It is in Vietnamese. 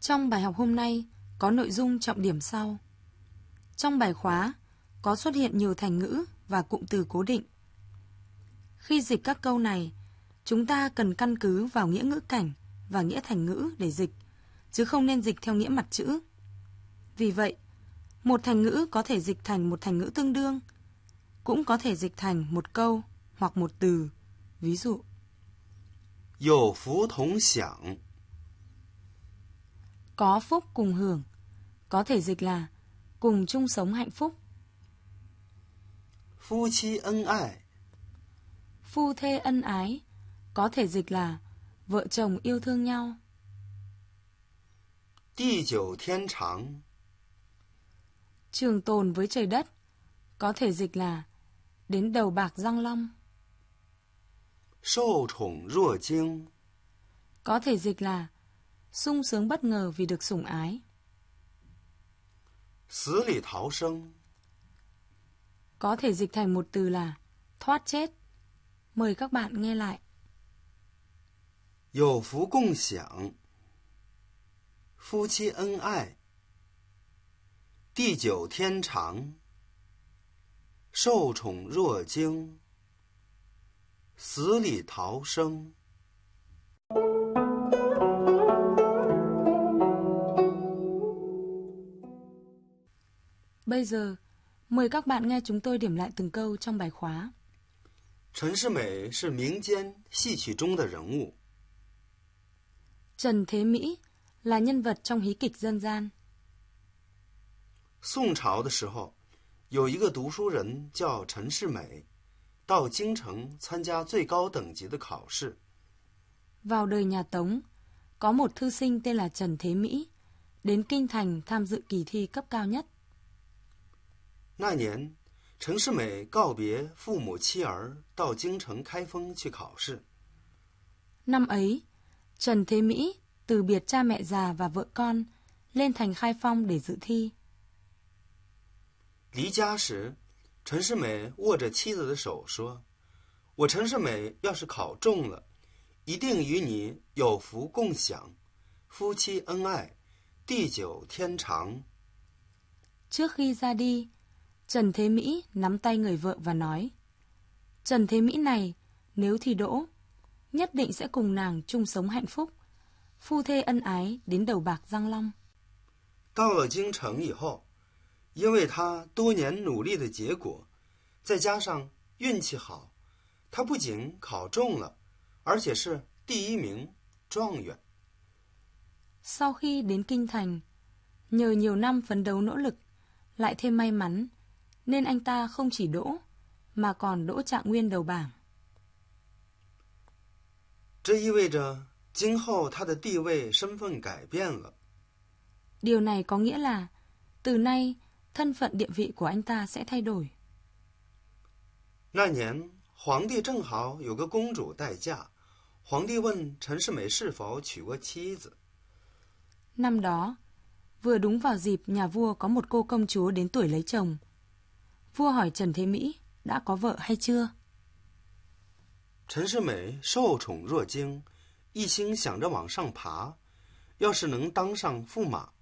Trong bài học hôm nay có nội dung trọng điểm sau. Trong bài khóa có xuất hiện nhiều thành ngữ và cụm từ cố định. Khi dịch các câu này, chúng ta cần căn cứ vào nghĩa ngữ cảnh và nghĩa thành ngữ để dịch, chứ không nên dịch theo nghĩa mặt chữ. Vì vậy, một thành ngữ có thể dịch thành một thành ngữ tương đương, cũng có thể dịch thành một câu hoặc một từ. Ví dụ, 有福同享 có phúc cùng hưởng, có thể dịch là cùng chung sống hạnh phúc. 夫妻恩爱 Phu thê ân ái, có thể dịch là vợ chồng yêu thương nhau. 地久天长 Trường tồn với trời đất, có thể dịch là đến đầu bạc răng long. 受宠若惊 Có thể dịch là sung sướng bất ngờ vì được sủng ái. 死里逃生 Có thể dịch thành một từ là thoát chết. Mời các bạn nghe lại. 有福共享 夫妻恩爱 地久天长 受宠若惊 死里逃生 Bây giờ, mời các bạn nghe chúng tôi điểm lại từng câu trong bài khóa. 陈世美是民间戏曲中的人物。 Trần Thế Mỹ là nhân vật trong hí kịch dân gian. 宋朝的时候，有一个读书人叫陈世美，到京城参加最高等级的考试。 Vào đời nhà Tống, có một thư sinh tên là Trần Thế Mỹ, đến Kinh Thành tham dự kỳ thi cấp cao nhất. 那年，陈世美告别父母妻儿，到京城开封去考试。 Năm ấy, Trần Thế Mỹ từ biệt cha mẹ già và vợ con, lên thành Khai Phong để dự thi. 离家时，陈世美握着妻子的手说：“我陈世美要是考中了，一定与你有福共享，夫妻恩爱，地久天长。” Trước khi ra đi, Trần Thế Mỹ nắm tay người vợ và nói: Trần Thế Mỹ này, nếu thi đỗ, nhất định sẽ cùng nàng chung sống hạnh phúc, phu thê ân ái đến đầu bạc răng long. 到了京城以后，因为他多年努力的结果，再加上运气好，他不仅考中了，而且是第一名状元。 Sau khi đến Kinh Thành, nhờ nhiều năm phấn đấu nỗ lực, lại thêm may mắn, nên anh ta không chỉ đỗ, mà còn đỗ trạng nguyên đầu bảng. 这意味着今后他的地位身份改变了。 Điều này có nghĩa là, từ nay, thân phận địa vị của anh ta sẽ thay đổi. 那年，皇帝正好有个公主待嫁，皇帝问陈世美是否娶过妻子。 Năm đó, vừa đúng vào dịp nhà vua có một cô công chúa đến tuổi lấy chồng. Vua hỏi Trần Thế Mỹ đã có vợ hay chưa. 陈世美受宠若惊，一心想着往上爬，要是能当上驸马，